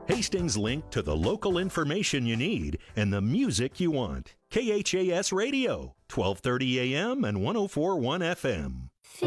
Hastings link to the local information you need and the music you want. KHAS Radio, 1230 AM and 1041 FM.